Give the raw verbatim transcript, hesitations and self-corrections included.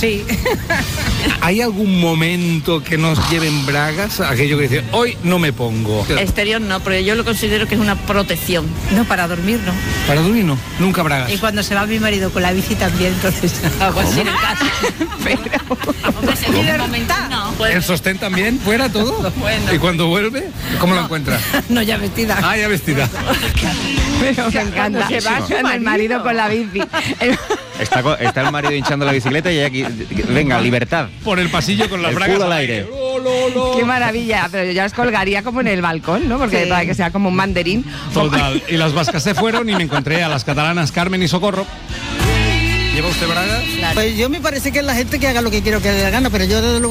Sí. ¿Hay algún momento que nos lleven bragas? Aquello que dice, hoy no me pongo. Exterior no, pero yo lo considero que es una protección. No, para dormir no. Para dormir no, nunca bragas. Y cuando se va mi marido con la bici también, entonces hago así en casa. Pero... No. ¿El sostén también? ¿Fuera todo? Bueno. ¿Y cuando vuelve? ¿Cómo lo encuentra? No, ya vestida. Ah, ya vestida. Pero me encanta. Se va Cuando el marido con la bici. El- Está, co- está el marido hinchando la bicicleta y aquí, venga, libertad. Por el pasillo con las El bragas culo al aire. Lo, lo, lo. Qué maravilla, pero yo ya os colgaría como en el balcón, ¿no? Porque Sí. para que sea como un mandarín. Total. Y las vascas se fueron y me encontré a las catalanas Carmen y Socorro. ¿Lleva usted bragas? Pues yo me parece que es la gente que haga lo que quiero que le dé la gana, pero yo desde luego